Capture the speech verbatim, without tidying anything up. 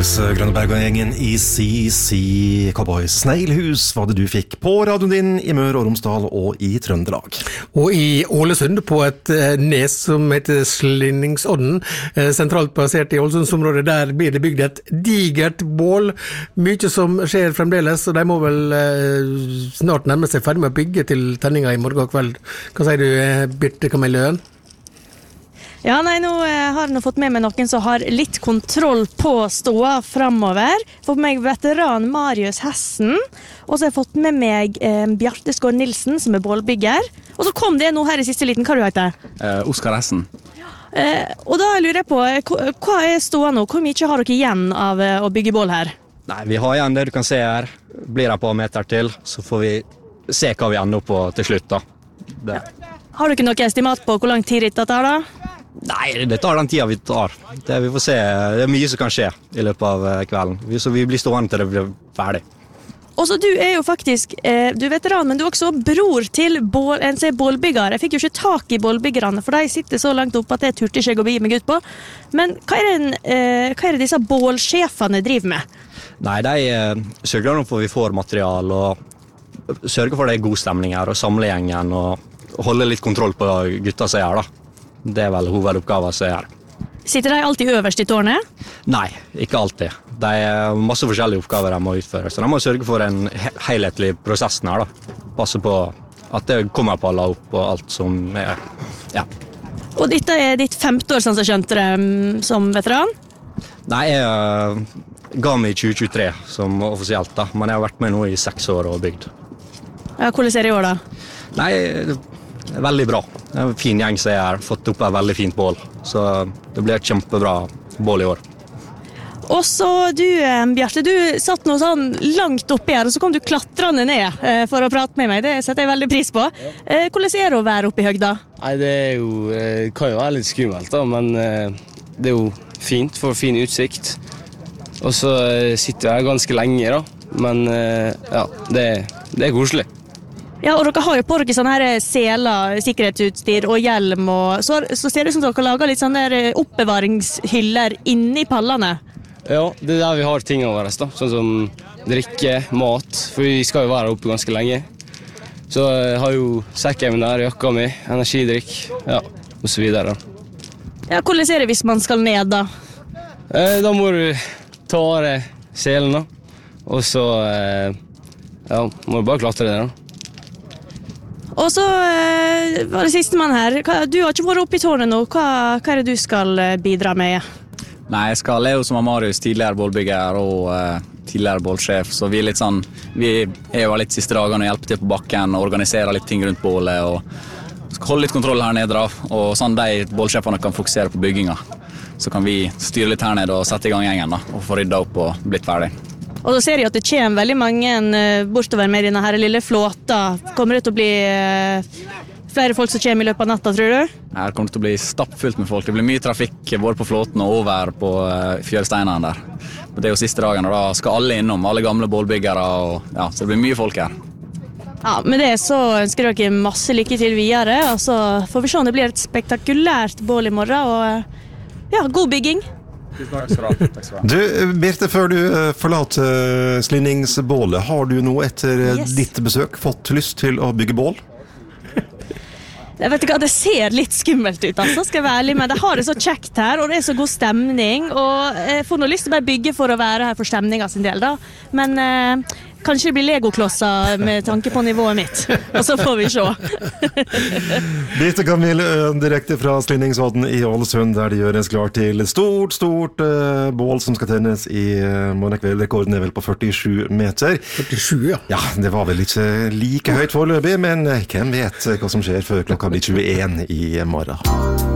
Boys, Grønneberg og gjengen i C C Cowboys. Snailhus var det du fikk på radioen din i Møre og Romsdal og i Trøndelag. Og i Ålesund, på et eh, nes som heter Slinningsodden, eh, sentralt plassert i Ålesundsområdet, der blir det bygd et digert bål. Mye som skjer fremdeles, og de må vel eh, snart nærme seg ferdig med å bygge til tenninga i morgen kveld. Hva sier du, eh, Birte Kamelløen? Ja, nei, nå eh, har jeg nå fått med meg noen som har litt kontroll på ståa fremover. Fått med meg veteran Marius Hessen, og så har jeg fått med meg eh, Bjarte Skår Nilsen, som er bålbygger. Og så kom det nå her i siste liten, hva du heter? Eh, Oskar Hessen. Eh, og da lurer jeg på, eh, hva er ståa nå? Hvor mye har dere igjen av eh, å bygge bål her? Nei, vi har igjen det du kan se her. Blir det på meter til, så får vi se hva vi ender opp på til slutt da. Det. Har dere noe estimat på hvor lang tid dette tar da? Nei, det tar den tida vi tar. Det, vi får se. Det er mye som kan skje i løpet av kvelden. Så vi blir stående til det blir ferdig. Og så du er jo faktisk, eh, du er veteran, men du er også bror til bål, en som er bålbygger. Jeg fikk jo ikke tak i bålbyggerne, for de sitter så langt opp at jeg turte ikke å begi meg ut på. Men hva er, den, eh, hva er det disse bålsjefene driver med? Nei, de eh, sørger nå for at vi får material, og sørger for at det er god stemning her, og samle gjengen, og holde litt kontroll på gutta som er her da. Det er vel hovedoppgaven som er her. Sitter de alltid øverst i tårnet? Nei, ikke alltid. Det er masse forskjellige oppgaver de må utføre, så de må sørge for en helhetlig prosess her da. Passe på at det kommer på alle opp og alt som er, ja. Og dette er ditt femte år, sånn som jeg skjønte det, som veteran? Nei, jeg uh, ga meg i tjue tjuetre som offisielt da, men jeg har vært med nå i seks år og bygd. Ja, hvordan er det i år da? Nei, det er veldig bra. Det er en fin gjeng som jeg har fått opp et veldig fint bål, så det blir et kjempebra bål i år. Og så du, Bjarte, du satt noe sånn langt oppi her, og så kom du klatrende ned eh, for å prate med meg. Det setter jeg veldig pris på. Eh, hvordan er det å være oppe i høgda? Nei, det er jo, eh, kan jo være litt skummelt da, men eh, det er jo fint for fin utsikt. Og så eh, sitter jeg her ganske lenge da, men eh, ja, det, det er koselig. Ja, og dere har jo på dere sånne her seler, sikkerhetsutstyr og hjelm, og så, så ser det ut som dere lager litt sånne der oppbevaringshyller inni pallene. Ja, det er der vi har tingene våre da, sånn som drikke, mat, for vi skal jo være oppe ganske lenge. Så jeg har jo sekken min der, jakka mi, energidrikk, ja, og så videre. Ja, hvordan er det hvis man skal ned da? Eh, da må du ta av deg selen da, og så eh, ja, må du bare klatre det da. Og så eh, var det siste mann her. Du har ikke vært oppe i tårnet nå. Hva, hva er det du skal bidra med? Nei, jeg skal leve som Marius, tidligere bålbygger og uh, tidligere bålsjef, så vi er litt sånn, vi er jo litt siste dagene og hjelper til på bakken og organiserer litt ting rundt bålet og skal holde litt kontroll her nede da, og sånn de bålsjefene kan fokusere på bygginga. Så kan vi styre litt her nede og sette i gang gjengen da, og få ryddet opp og blitt ferdig. Og da ser jeg at det kommer veldig mange bortover med denne her lille flåta. Kommer det til å bli flere folk som kommer i løpet av natta, tror du? Her kommer det til å bli stappfullt med folk. Det blir mye trafikk både på flåten og over på fjørsteinene der. Men det er jo siste dagen, og da skal alle innom, alle gamle bålbyggere, og ja, så det blir mye folk her. Ja, med det så ønsker dere masse lykke til videre, og så får vi se om det blir et spektakulært bål i morgen, og ja, god bygging. Takk skal du ha. Takk skal du ha. Du, Birte, før du forlater Slinningsbålet, har du nå etter yes. ditt besøk fått lyst til å bygge bål? Jeg vet ikke, det ser litt skummelt ut, altså, skal jeg være ærlig, men det har det så kjekt her, og det er så god stemning, og jeg får nå lyst til å bare bygge for å være her for stemningen sin del da, men eh, kanskje det blir legoklosser med tanke på nivået mitt, og så får vi se. Birte Kamelløen direkte fra Slinningsodden i Ålesund, der det gjøres klar til stort, stort uh, bål som skal tennes i uh, morgen kveld. Rekorden er vel på førtisju meter. førtisju, ja. Ja, det var vel ikke like høyt foreløpig, men hvem vet hva som skjer før klokka blir tjueen i morgen.